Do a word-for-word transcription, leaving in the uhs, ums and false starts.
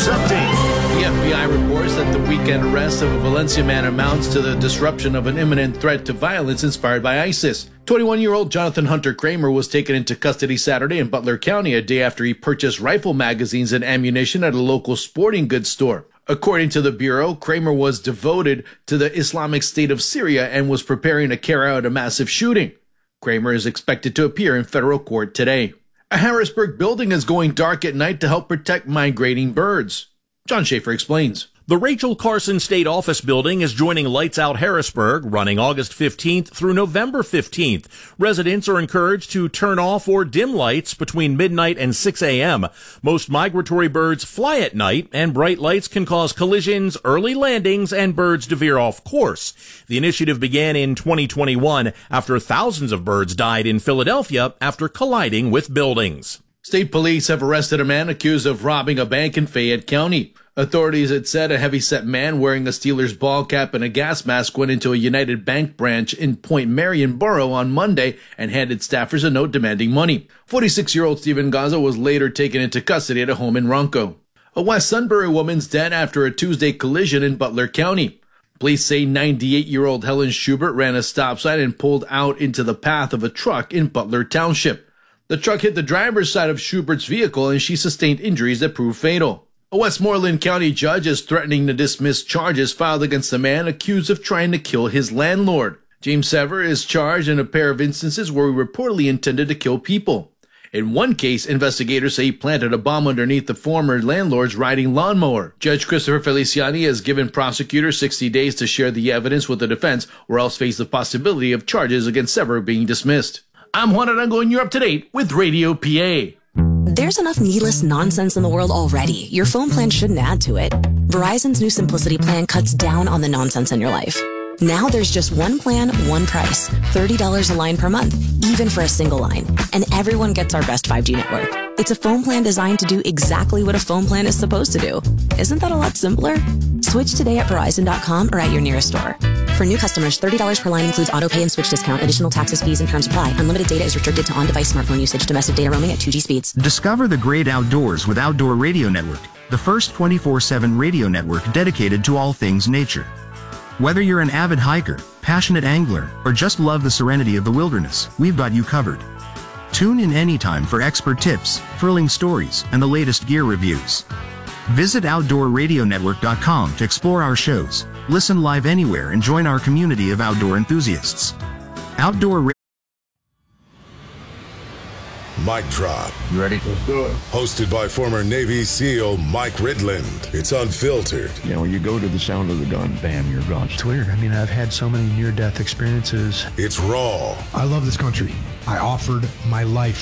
News Update. The F B I reports that the weekend arrest of a Valencia man amounts to the disruption of an imminent threat to violence inspired by ISIS. twenty-one-year-old Jonathan Hunter Kramer was taken into custody Saturday in Butler County, a day after he purchased rifle magazines and ammunition at a local sporting goods store. According to the Bureau, Kramer was devoted to the Islamic State of Syria and was preparing to carry out a massive shooting. Kramer is expected to appear in federal court today. A Harrisburg building is going dark at night to help protect migrating birds. John Schaefer explains. The Rachel Carson State Office Building is joining Lights Out Harrisburg, running August fifteenth through November fifteenth. Residents are encouraged to turn off or dim lights between midnight and six a.m. Most migratory birds fly at night, and bright lights can cause collisions, early landings, and birds to veer off course. The initiative began in twenty twenty-one after thousands of birds died in Philadelphia after colliding with buildings. State police have arrested a man accused of robbing a bank in Fayette County. Authorities had said a heavy-set man wearing a Steelers ball cap and a gas mask went into a United Bank branch in Point Marion Borough on Monday and handed staffers a note demanding money. forty-six-year-old Stephen Gaza was later taken into custody at a home in Ronco. A West Sunbury woman's dead after a Tuesday collision in Butler County. Police say ninety-eight-year-old Helen Schubert ran a stop sign and pulled out into the path of a truck in Butler Township. The truck hit the driver's side of Schubert's vehicle and she sustained injuries that proved fatal. A Westmoreland County judge is threatening to dismiss charges filed against a man accused of trying to kill his landlord. James Sever is charged in a pair of instances where he reportedly intended to kill people. In one case, investigators say he planted a bomb underneath the former landlord's riding lawnmower. Judge Christopher Feliciani has given prosecutors sixty days to share the evidence with the defense or else face the possibility of charges against Sever being dismissed. I'm Juan Arango and you're up to date with Radio P A. There's enough needless nonsense in the world already. Your phone plan shouldn't add to it. Verizon's new Simplicity plan cuts down on the nonsense in your life. Now there's just one plan, one price. thirty dollars a line per month, even for a single line. And everyone gets our best five G network. It's a phone plan designed to do exactly what a phone plan is supposed to do. Isn't that a lot simpler? Switch today at Verizon dot com or at your nearest store. For new customers, thirty dollars per line includes auto pay and switch discount. Additional taxes, fees, and terms apply. Unlimited data is restricted to on-device smartphone usage. Domestic data roaming at two G speeds. Discover the great outdoors with Outdoor Radio Network, the first twenty-four seven radio network dedicated to all things nature. Whether you're an avid hiker, passionate angler, or just love the serenity of the wilderness, we've got you covered. Tune in anytime for expert tips, thrilling stories, and the latest gear reviews. Visit outdoor radio network dot com to explore our shows, listen live anywhere, and join our community of outdoor enthusiasts. Outdoor Radio. Mic drop. You ready? Let's do it. Hosted by former Navy SEAL Mike Ridland. It's unfiltered. You know, when you go to the sound of the gun, bam, you're gone. It's weird. I mean, I've had so many near-death experiences. It's raw. I love this country. I offered my life